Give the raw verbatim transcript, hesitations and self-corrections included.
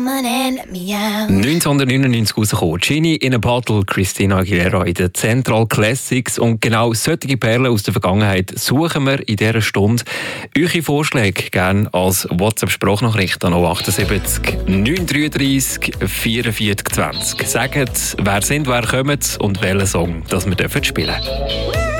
neunzehnhundertneunundneunzig rausgekommen. Genie in a Bottle, Christina Aguilera in den Central Classics. Und genau solche Perlen aus der Vergangenheit suchen wir in dieser Stunde. Eure Vorschläge gerne als WhatsApp-Sprachnachricht an null acht sieben neun drei drei vier vier zwei null. Sagt, wer sind, wer kommt und welchen Song das wir spielen dürfen.